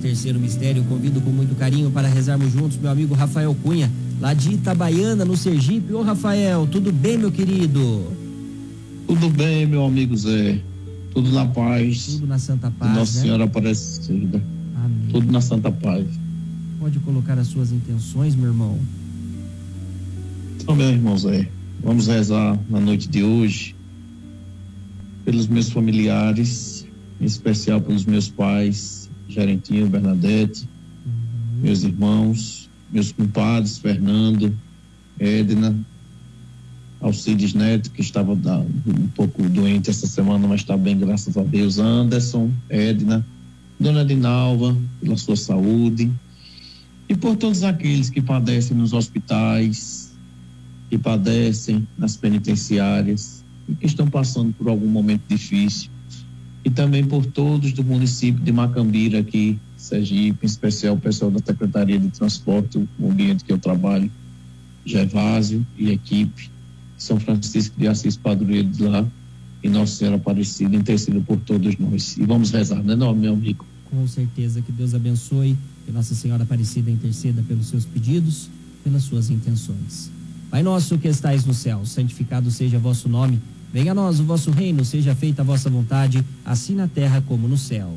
terceiro mistério, convido com muito carinho para rezarmos juntos meu amigo Rafael Cunha, lá de Itabaiana, no Sergipe. Ô Rafael, tudo bem, meu querido? Tudo bem, meu amigo Zé. Tudo na paz. Tudo na santa paz, Nossa Senhora Aparecida. Amém. Tudo na santa paz. Pode colocar as suas intenções, meu irmão? Então, meu irmão Zé, vamos rezar na noite de hoje pelos meus familiares, em especial pelos meus pais, Gerentinho, Bernadette, meus irmãos, meus compadres, Fernando, Edna, Alcides Neto, que estava um pouco doente essa semana, mas está bem, graças a Deus, Anderson, Edna, Dona Dinalva, pela sua saúde, e por todos aqueles que padecem nos hospitais, que padecem nas penitenciárias e que estão passando por algum momento difícil, e também por todos do município de Macambira aqui, Sergipe, em especial o pessoal da Secretaria de Transporte, o ambiente que eu trabalho, Gervásio e equipe, São Francisco de Assis Padroeiro de lá, e Nossa Senhora Aparecida, interceda por todos nós. E vamos rezar, né, não, meu amigo? Com certeza, que Deus abençoe, que Nossa Senhora Aparecida interceda pelos seus pedidos, pelas suas intenções. Pai nosso que estais no céu, santificado seja vosso nome, venha a nós o vosso reino, seja feita a vossa vontade, assim na terra como no céu.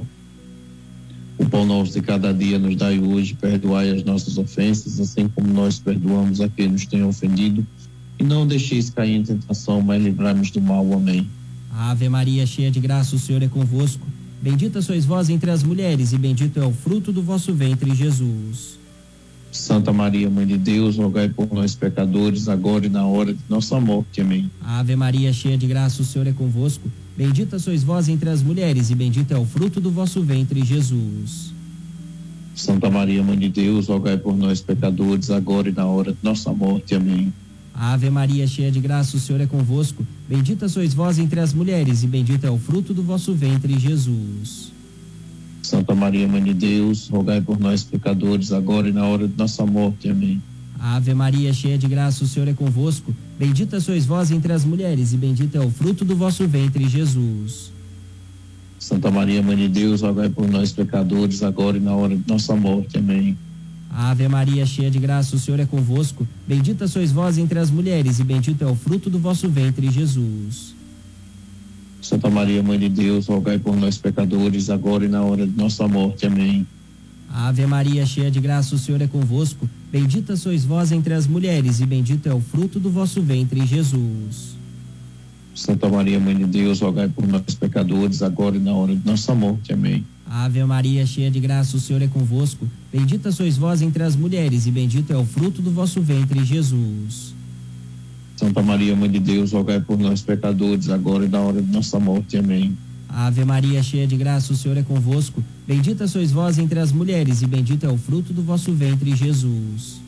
O pão nosso de cada dia nos dai hoje, perdoai as nossas ofensas, assim como nós perdoamos a quem nos tem ofendido, e não deixeis cair em tentação, mas livrai-nos do mal. Amém. Ave Maria, cheia de graça, o Senhor é convosco. Bendita sois vós entre as mulheres, e bendito é o fruto do vosso ventre, Jesus. Santa Maria, Mãe de Deus, rogai por nós pecadores, agora e na hora de nossa morte. Amém. Ave Maria, cheia de graça, o Senhor é convosco. Bendita sois vós entre as mulheres, e bendito é o fruto do vosso ventre, Jesus. Santa Maria, Mãe de Deus, rogai por nós pecadores, agora e na hora de nossa morte. Amém. Ave Maria, cheia de graça, o Senhor é convosco. Bendita sois vós entre as mulheres, e bendito é o fruto do vosso ventre, Jesus. Santa Maria, Mãe de Deus, rogai por nós pecadores, agora e na hora de nossa morte. Amém. Ave Maria, cheia de graça, o Senhor é convosco. Bendita sois vós entre as mulheres, e bendito é o fruto do vosso ventre, Jesus. Santa Maria, Mãe de Deus, rogai por nós pecadores, agora e na hora de nossa morte. Amém. Ave Maria, cheia de graça, o Senhor é convosco. Bendita sois vós entre as mulheres, e bendito é o fruto do vosso ventre, Jesus. Santa Maria, Mãe de Deus, rogai por nós pecadores, agora e na hora de nossa morte. Amém. Ave Maria, cheia de graça, o Senhor é convosco. Bendita sois vós entre as mulheres, e bendito é o fruto do vosso ventre, Jesus. Santa Maria, Mãe de Deus, rogai por nós pecadores, agora e na hora de nossa morte. Amém. Ave Maria, cheia de graça, o Senhor é convosco. Bendita sois vós entre as mulheres, e bendito é o fruto do vosso ventre, Jesus. Santa Maria, Mãe de Deus, rogai por nós pecadores, agora e na hora de nossa morte. Amém. Ave Maria, cheia de graça, o Senhor é convosco. Bendita sois vós entre as mulheres, e bendito é o fruto do vosso ventre, Jesus.